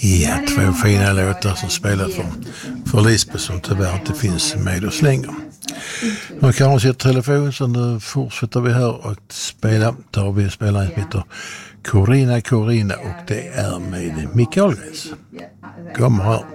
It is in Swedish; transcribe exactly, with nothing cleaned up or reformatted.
Ja, två fina låtar som spelar för, för Lisbeth som tyvärr inte finns med oss längre. Nu kan hon sitta telefon så nu fortsätter vi här och spela. Tar vi spelaren som heter Corina Corina och det är med Mikael Grens. Kom här.